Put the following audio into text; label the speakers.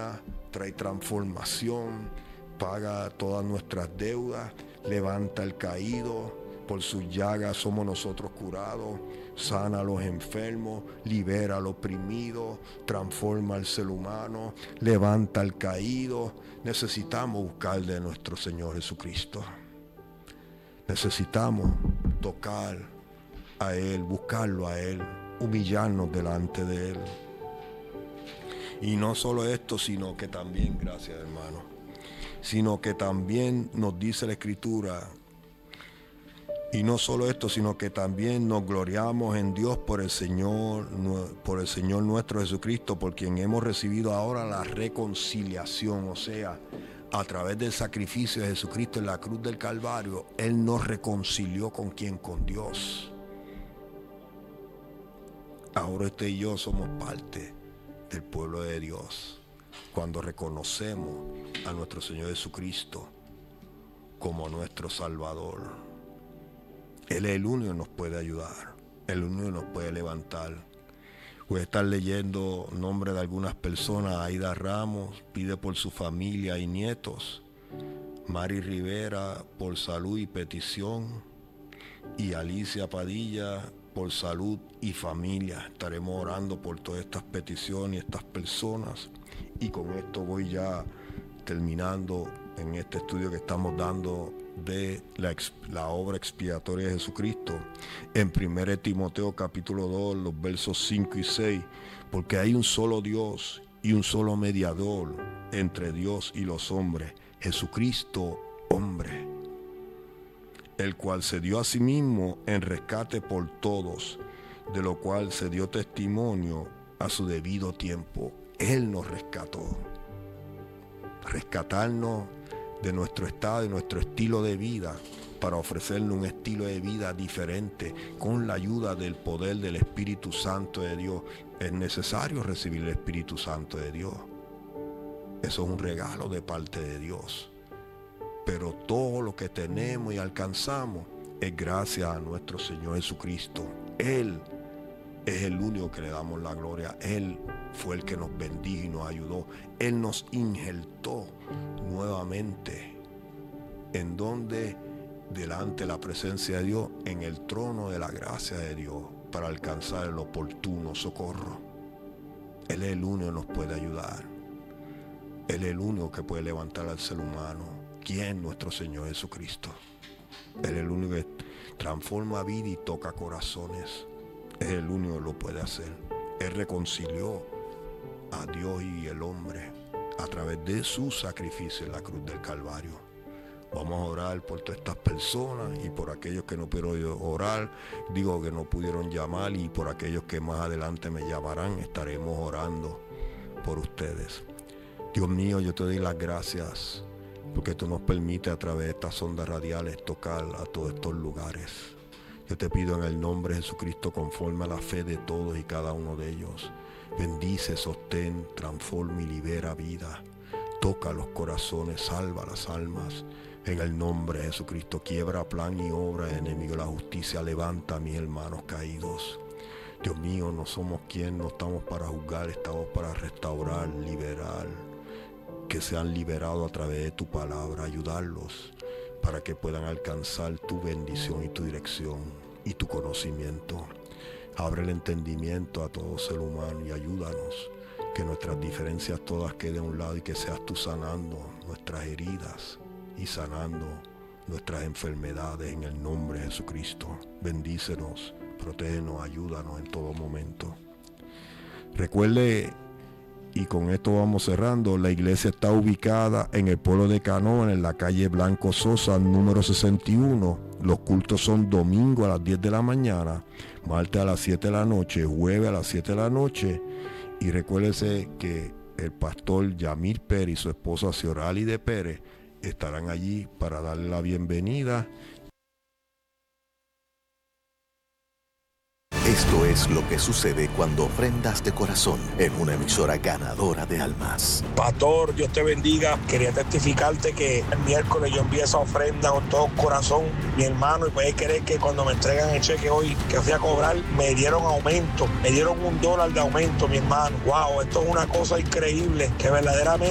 Speaker 1: sana, trae transformación, paga todas nuestras deudas, levanta al caído, por sus llagas somos nosotros curados, sana a los enfermos, libera al oprimido, transforma al ser humano, levanta al caído. Necesitamos buscar de nuestro Señor Jesucristo. Necesitamos tocar a Él, buscarlo a Él, humillarnos delante de Él. Y no solo esto, sino que también, gracias hermano, sino que también nos dice la Escritura, y no solo esto, sino que también nos gloriamos en Dios por el Señor nuestro Jesucristo, por quien hemos recibido ahora la reconciliación, o sea, a través del sacrificio de Jesucristo en la cruz del Calvario, Él nos reconcilió con quién, con Dios. Ahora usted y yo somos parte del pueblo de Dios cuando reconocemos a nuestro Señor Jesucristo como nuestro Salvador. Él es el único que nos puede ayudar, el único que nos puede levantar. Voy a estar leyendo nombres de algunas personas. Aida Ramos pide por su familia y nietos. Mari Rivera por salud y petición. Y Alicia Padilla por salud y familia. Estaremos orando por todas estas peticiones y estas personas. Y con esto voy ya terminando en este estudio que estamos dando de la obra expiatoria de Jesucristo en 1 Timoteo capítulo 2, los versos 5 y 6, porque hay un solo Dios y un solo mediador entre Dios y los hombres, Jesucristo hombre, el cual se dio a sí mismo en rescate por todos, de lo cual se dio testimonio a su debido tiempo. Él nos rescató. Rescatarnos de nuestro estado, de nuestro estilo de vida, para ofrecerle un estilo de vida diferente con la ayuda del poder del Espíritu Santo de Dios. Es necesario recibir el Espíritu Santo de Dios. Eso es un regalo de parte de Dios. Pero todo lo que tenemos y alcanzamos es gracias a nuestro Señor Jesucristo. Él es el único que le damos la gloria. Él fue el que nos bendijo y nos ayudó. Él nos injertó nuevamente. ¿En donde? Delante de la presencia de Dios, en el trono de la gracia de Dios, para alcanzar el oportuno socorro. Él es el único que nos puede ayudar. Él es el único que puede levantar al ser humano. ¿Quién? Nuestro Señor Jesucristo. Él es el único que transforma vida y toca corazones. Es el único que lo puede hacer. Él reconcilió a Dios y el hombre a través de su sacrificio en la cruz del Calvario. Vamos a orar por todas estas personas y por aquellos que no pudieron orar, digo que no pudieron llamar, y por aquellos que más adelante me llamarán. Estaremos orando por ustedes. Dios mío, yo te doy las gracias porque tú nos permites a través de estas ondas radiales tocar a todos estos lugares. Yo te pido en el nombre de Jesucristo, conforme a la fe de todos y cada uno de ellos, bendice, sostén, transforma y libera vida. Toca los corazones, salva las almas. En el nombre de Jesucristo, quiebra plan y obra de enemigo de la justicia. Levanta a mis hermanos caídos. Dios mío, no somos quien, no estamos para juzgar, estamos para restaurar, liberar. Que sean liberados a través de tu palabra, ayudarlos para que puedan alcanzar tu bendición y tu dirección y tu conocimiento. Abre el entendimiento a todo ser humano y ayúdanos, que nuestras diferencias todas queden a un lado y que seas tú sanando nuestras heridas y sanando nuestras enfermedades en el nombre de Jesucristo. Bendícenos, protégenos, ayúdanos en todo momento. Recuerde, y con esto vamos cerrando, la iglesia está ubicada en el pueblo de Canóvanas, en la calle Blanco Sosa, número 61. Los cultos son domingo a las 10 de la mañana, martes a las 7 de la noche, jueves a las 7 de la noche. Y recuérdese que el pastor Yamir Pérez y su esposa Ciorali de Pérez estarán allí para darle la bienvenida.
Speaker 2: Esto es lo que sucede cuando ofrendas de corazón en una emisora ganadora de almas.
Speaker 3: Pastor, Dios te bendiga. Quería testificarte que el miércoles yo envié esa ofrenda con todo corazón, mi hermano, y puedes creer que cuando me entregan el cheque hoy que fui a cobrar, me dieron aumento, me dieron $1 de aumento, mi hermano. Wow, esto es una cosa increíble, que verdaderamente